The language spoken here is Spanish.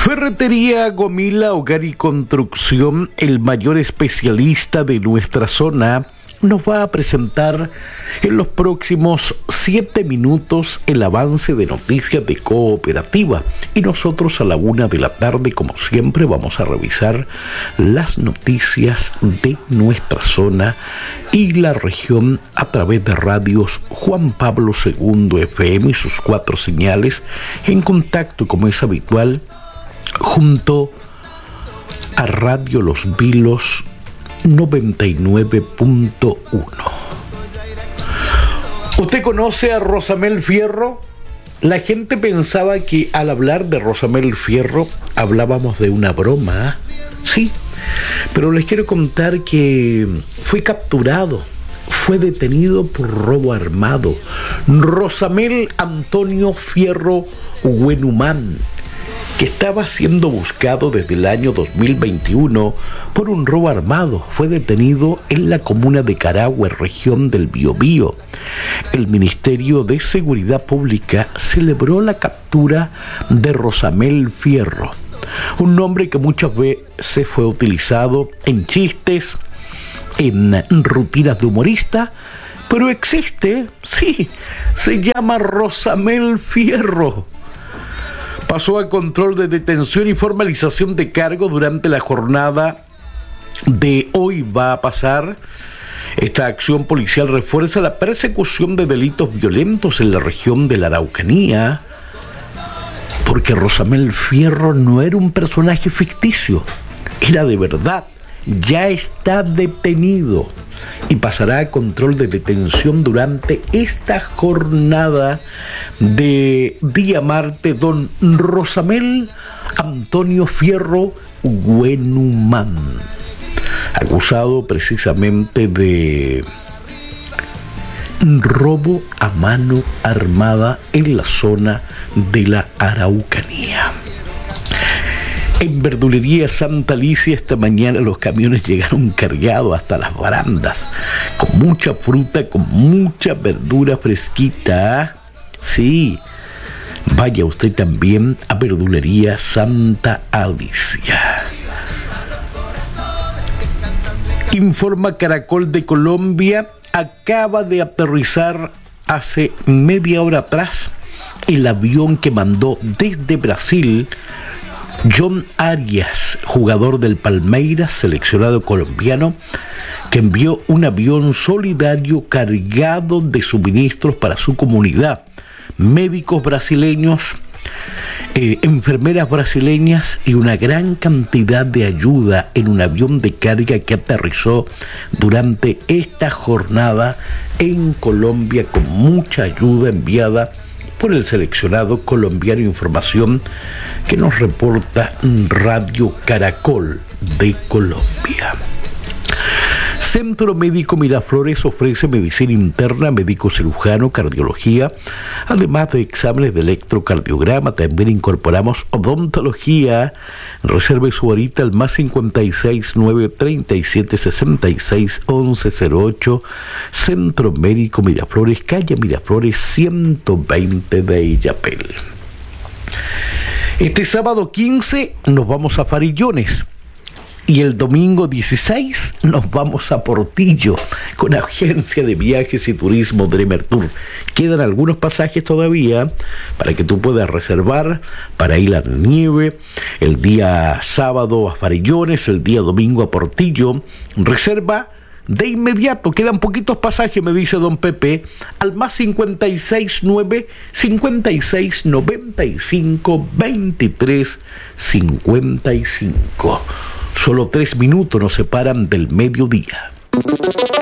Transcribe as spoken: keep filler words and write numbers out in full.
Ferretería Gomila Hogar y Construcción, el mayor especialista de nuestra zona, nos va a presentar en los próximos siete minutos el avance de noticias de Cooperativa. Y nosotros a la una de la tarde, como siempre, vamos a revisar las noticias de nuestra zona y la región a través de radios Juan Pablo segundo F M y sus cuatro señales, en contacto, como es habitual, junto a Radio Los Vilos noventa y nueve punto uno. ¿Usted conoce a Rosamel Fierro? La gente pensaba que al hablar de Rosamel Fierro hablábamos de una broma. Sí, pero les quiero contar que fue capturado, fue detenido por robo armado. Rosamel Antonio Fierro Huenumán, que estaba siendo buscado desde el año dos mil veintiuno por un robo armado, fue detenido en la comuna de Carahue, región del Biobío. El Ministerio de Seguridad Pública celebró la captura de Rosamel Fierro, un nombre que muchas veces fue utilizado en chistes, en rutinas de humorista, pero existe, sí, se llama Rosamel Fierro. Pasó a control de detención y formalización de cargo durante la jornada de hoy. Va a pasar. Esta acción policial refuerza la persecución de delitos violentos en la región de la Araucanía, porque Rosamel Fierro no era un personaje ficticio, era de verdad. Ya está detenido y pasará a control de detención durante esta jornada de día martes. Don Rosamel Antonio Fierro Huenumán, acusado precisamente de robo a mano armada en la zona de la Araucanía. En Verdulería Santa Alicia esta mañana los camiones llegaron cargados hasta las barandas, con mucha fruta, con mucha verdura fresquita. Sí, vaya usted también a Verdulería Santa Alicia. Informa Caracol de Colombia, acaba de aterrizar hace media hora atrás el avión que mandó desde Brasil John Arias, jugador del Palmeiras, seleccionado colombiano, que envió un avión solidario cargado de suministros para su comunidad. Médicos brasileños, eh, enfermeras brasileñas y una gran cantidad de ayuda en un avión de carga que aterrizó durante esta jornada en Colombia, con mucha ayuda enviada por el seleccionado colombiano. Información que nos reporta Radio Caracol de Colombia. Centro Médico Miraflores ofrece medicina interna, médico cirujano, cardiología, además de exámenes de electrocardiograma. También incorporamos odontología. Reserve su horita al más cincuenta y seis, nueve treinta y siete, sesenta y seis, once cero ocho. Centro Médico Miraflores, calle Miraflores ciento veinte de Illapel. Este sábado quince nos vamos a Farillones. Y el domingo dieciséis nos vamos a Portillo con agencia de viajes y turismo Dreamer Tour. Quedan algunos pasajes todavía para que tú puedas reservar para ir a la nieve. El día sábado a Farillones, el día domingo a Portillo. Reserva de inmediato, quedan poquitos pasajes, me dice don Pepe, al más cincuenta y seis, nueve, cincuenta y seis, noventa y cinco, veintitrés, cincuenta y cinco. Solo tres minutos nos separan del mediodía.